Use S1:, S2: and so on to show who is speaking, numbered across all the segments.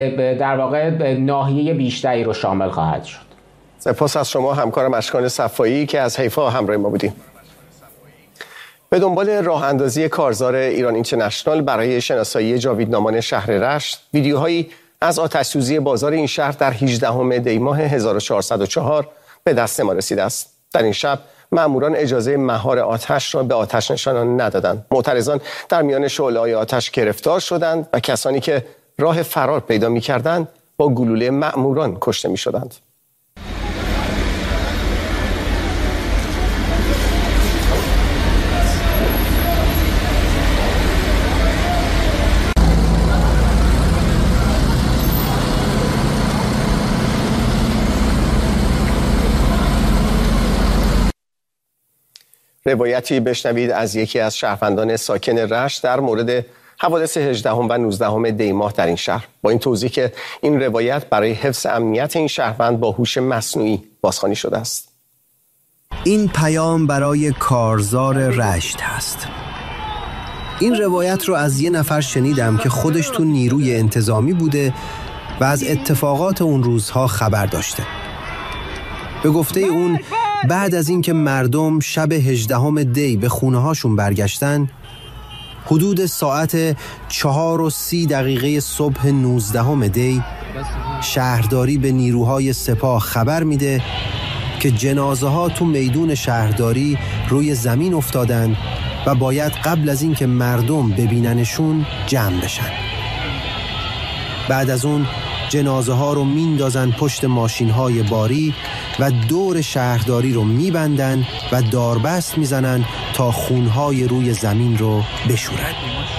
S1: در واقع ناحیه بیشتری رو شامل خواهد شد.
S2: سپاس از شما همکارم اشکان صفایی که از حیفا همراه ما بودیم. به دنبال راه اندازی کارزار ایران اینترنشنال برای شناسایی جاویدنامان شهر رشت، ویدیوهایی از آتش‌سوزی بازار این شهر در 18 دی ماه 1404 به دست ما رسیده است. در این شب مأموران اجازه مهار آتش را به آتش نشانان ندادند. معترضان در میان شعله‌های آتش گرفتار شدند و کسانی که راه فرار پیدا می‌کردند با گلوله مأموران کشته می‌شدند. روایتی بشنوید از یکی از شهروندان ساکن رشت در مورد حوادث 18 و 19 دی ماه در این شهر، با این توضیح که این روایت برای حفظ امنیت این شهروند با هوش مصنوعی بازخوانی شده است.
S3: این پیام برای کارزار رشت هست. این روایت رو از یه نفر شنیدم که خودش تو نیروی انتظامی بوده و از اتفاقات اون روزها خبر داشته. به گفته اون بعد از اینکه مردم شب 18 دی به خونه هاشون برگشتن، حدود ساعت 4:30 صبح 19 دی شهرداری به نیروهای سپاه خبر میده که جنازه ها تو میدون شهرداری روی زمین افتادن و باید قبل از اینکه مردم ببیننشون جمع بشن. بعد از اون جنازه ها رو میندازن پشت ماشین های باری و دور شهرداری رو میبندن و داربست میزنن تا خونهای روی زمین رو بشورن.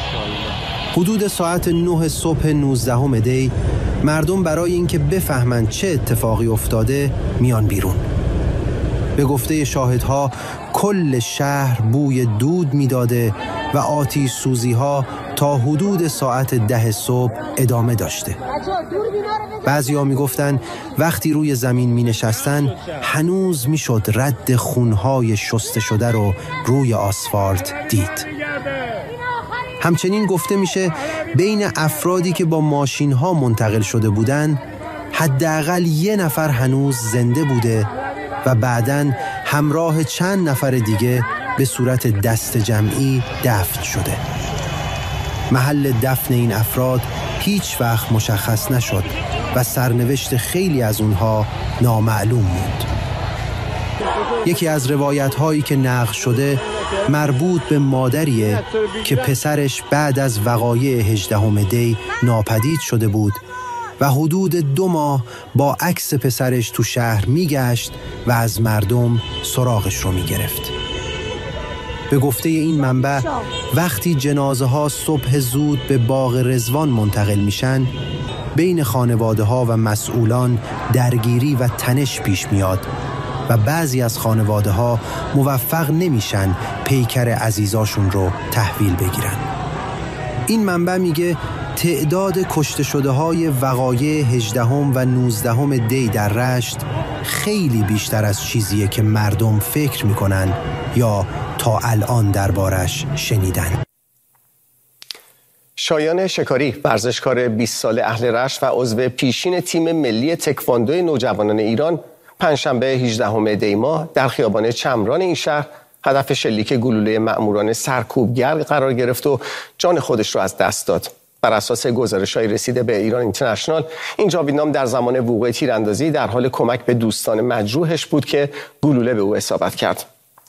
S3: حدود ساعت 9 صبح 19 دی مردم برای اینکه بفهمن چه اتفاقی افتاده میان بیرون. به گفته شاهدها کل شهر بوی دود میداده و آتش سوزی ها تا حدود ساعت 10 صبح ادامه داشته. بعضیا میگفتن وقتی روی زمین می نشستن هنوز میشد رد خونهای شسته شده رو روی آسفالت دید. همچنین گفته میشه بین افرادی که با ماشین ها منتقل شده بودن حداقل یه نفر هنوز زنده بوده و بعداً همراه چند نفر دیگه به صورت دست جمعی دفن شده. محل دفن این افراد هیچ وقت مشخص نشد و سرنوشت خیلی از اونها نامعلوم بود. یکی از روایت هایی که نقل شده مربوط به مادریه که پسرش بعد از وقایع 18 دی ناپدید شده بود و حدود 2 ماه با عکس پسرش تو شهر میگشت و از مردم سراغش رو میگرفت. به گفته این منبع وقتی جنازه ها صبح زود به باغ رضوان منتقل میشن، بین خانواده ها و مسئولان درگیری و تنش پیش میاد و بعضی از خانواده ها موفق نمیشن پیکر عزیزاشون رو تحویل بگیرن. این منبع میگه تعداد کشته شده های وقایع 18 و 19 دی در رشت خیلی بیشتر از چیزیه که مردم فکر میکنن یا تا الان دربارش شنیدن.
S2: شایان شکاری، ورزشکار 20 ساله اهل رشت و عضو پیشین تیم ملی تکواندو نوجوانان ایران، پنجشنبه 18 دی ماه در خیابان چمران این شهر هدف شلیک گلوله مأموران سرکوبگر قرار گرفت و جان خودش رو از دست داد. بر اساس گزارش‌های رسیده به ایران اینترنشنال، این جاویدنام در زمان وقوع تیراندازی در حال کمک به دوستان مجروحش بود که گلوله به او اصابت کرد.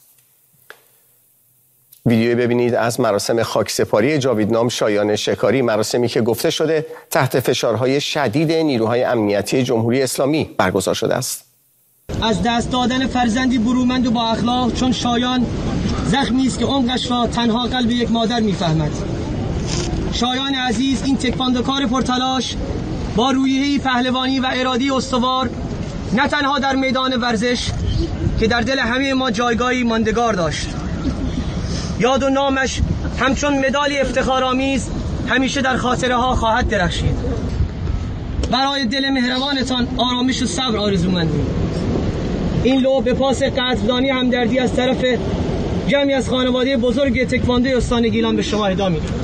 S2: ویدیویی ببینید از مراسم خاکسپاری جاویدنام شایان شکاری، مراسمی که گفته شده تحت فشارهای شدید نیروهای امنیتی جمهوری اسلامی برگزار شده است.
S4: از دست دادن فرزندی برومند و با اخلاق چون شایان زخمی است که عمقش را تنها قلب یک مادر می‌فهمد. شایان عزیز، این تکواندوکار پرتلاش با روحیه پهلوانی و اراده استوار نه تنها در میدان ورزش که در دل همه ما جایگاهی ماندگار داشت، یاد و نامش همچون مدال افتخارآمیز همیشه در خاطره ها خواهد درخشید. برای دل مهربانتان آرامش و صبر آرزومندیم. این لو به پاس قدردانی همدردی از طرف جمعی از خانواده بزرگ تکواندوی استان گیلان به شما اهدا می‌کنم.